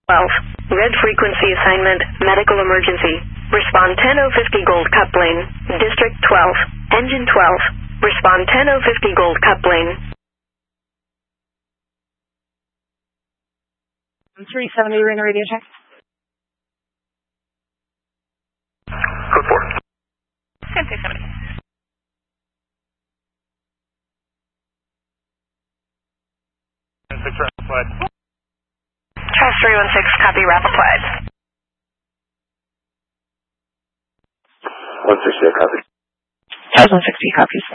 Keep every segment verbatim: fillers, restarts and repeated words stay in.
twelve. Red frequency assignment, medical emergency. Respond ten oh fifty Gold Cup Lane. District twelve. Engine twelve. Respond ten oh fifty Gold Cup Lane. three seventy, ring radio check. Code four. ten six seventy. six rapid applied. Trust three one six, copy, wrap applied. one sixty, copy. Trust one sixty, copies.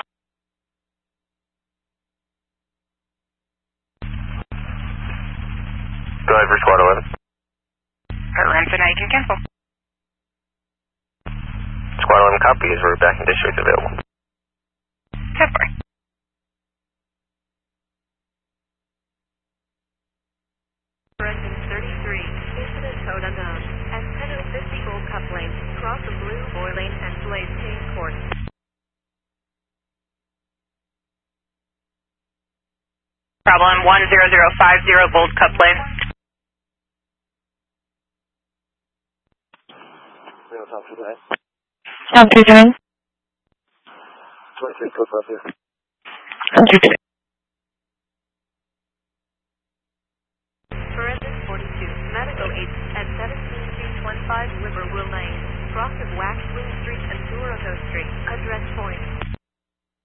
Go ahead for squad eleven. Kurt Renford, now you can cancel. Squad eleven copies, we're back in district available. ten four. Engine thirty-three, incident code unknown. At ten oh fifty Gold Cup Lane, cross the Blue Boy Lane and Blaze Kane Court. Problem one zero zero five zero Gold Cup Lane. Tom two nine. twenty-six, code five here. Tom two two. Forensic forty-two, medical agent at seventeen two twenty-five Liverpool Lane, cross of Waxwing Street and Toronto Street, address point.